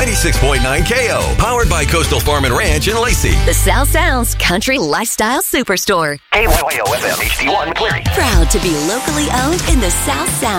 96.9 KO, powered by Coastal Farm and Ranch in Lacey. The South Sounds Country Lifestyle Superstore. KYYO FM HD1 McCleary. Proud to be locally owned in the South Sound.